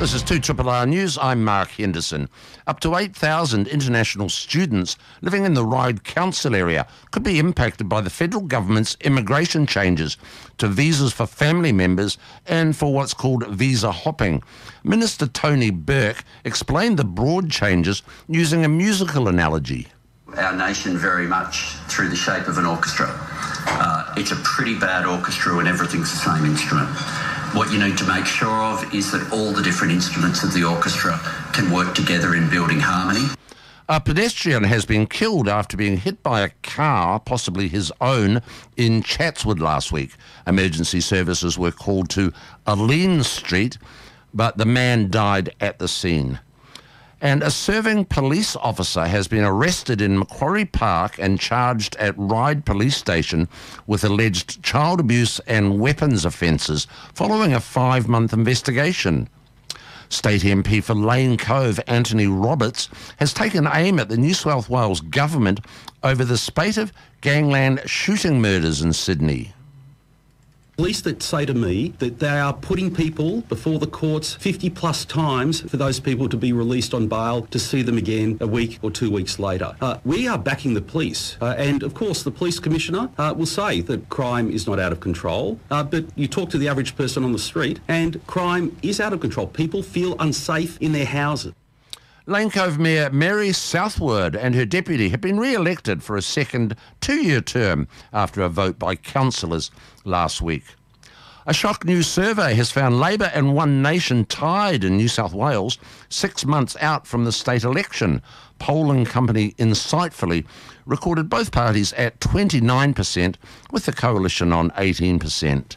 This is 2RRR News. I'm Mark Henderson. Up to 8,000 international students living in the Ryde Council area could be impacted by the federal government's immigration changes to visas for family members and for what's called visa hopping. Minister Tony Burke explained the broad changes using a musical analogy. Our nation very much through the shape of an orchestra. It's a pretty bad orchestra when everything's the same instrument. What you need to make sure of is that all the different instruments of the orchestra can work together in building harmony. A pedestrian has been killed after being hit by a car, possibly his own, in Chatswood last week. Emergency services were called to Aline Street, but the man died at the scene. And a serving police officer has been arrested in Macquarie Park and charged at Ryde Police Station with alleged child abuse and weapons offences following a 5-month investigation. State MP for Lane Cove, Anthony Roberts, has taken aim at the New South Wales government over the spate of gangland shooting murders in Sydney. Police that say to me that they are putting people before the courts 50 plus times for those people to be released on bail to see them again a week or 2 weeks later. We are backing the police and of course the police commissioner will say that crime is not out of control, but you talk to the average person on the street and crime is out of control. People feel unsafe in their houses. Lane Cove Mayor Mary Southward and her deputy have been re-elected for a second 2-year term after a vote by councillors last week. A shock new survey has found Labor and One Nation tied in New South Wales 6 months out from the state election. Polling company Insightfully recorded both parties at 29%, with the coalition on 18%.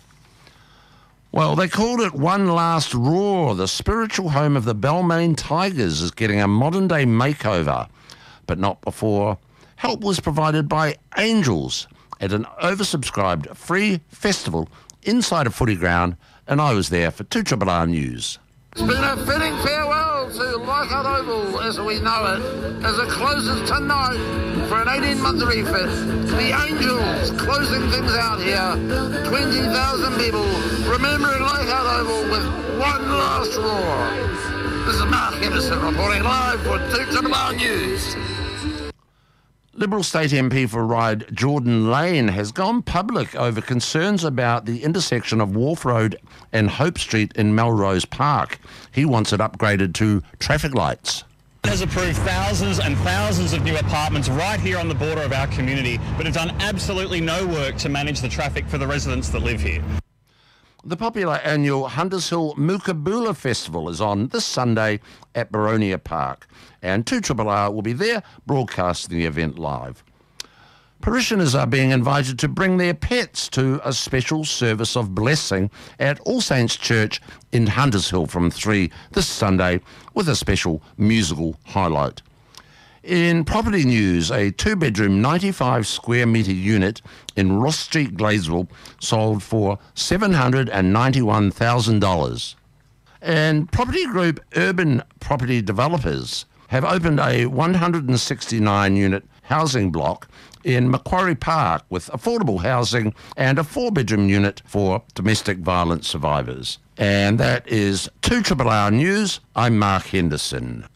Well, they called it One Last Roar. The spiritual home of the Balmain Tigers is getting a modern-day makeover, but not before help was provided by Angels at an oversubscribed free festival inside a footy ground, and I was there for 2RRR News. It's been a fitting farewell to Leichhardt Oval as we know it, as it closes tonight for an 18-month refit. The Angels closing things out here. 20,000 people remembering Leichhardt Oval with one last roar. This is Mark Henderson reporting live for 2RRR News. Liberal State MP for Ryde, Jordan Lane, has gone public over concerns about the intersection of Wharf Road and Hope Street in Melrose Park. He wants it upgraded to traffic lights. Has approved thousands and thousands of new apartments right here on the border of our community, but have done absolutely no work to manage the traffic for the residents that live here. The popular annual Hunters Hill Mookaboola Festival is on this Sunday at Boronia Park, and 2RRR will be there broadcasting the event live. Parishioners are being invited to bring their pets to a special service of blessing at All Saints Church in Hunters Hill from 3 this Sunday, with a special musical highlight. In property news, a 2-bedroom 95 square metre unit in Ross Street, Gladesville, sold for $791,000. And property group Urban Property Developers have opened a 169-unit housing block in Macquarie Park with affordable housing and a 4-bedroom unit for domestic violence survivors. And that is 2RRR News. I'm Mark Henderson.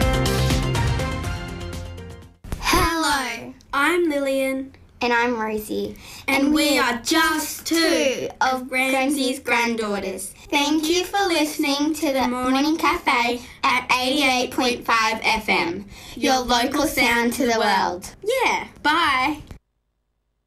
I'm Lillian. And I'm Rosie. And we are just two of Gramsci's granddaughters. Thank you for listening to the Morning Cafe at 88.5 FM, your local sound to the world. Yeah, bye.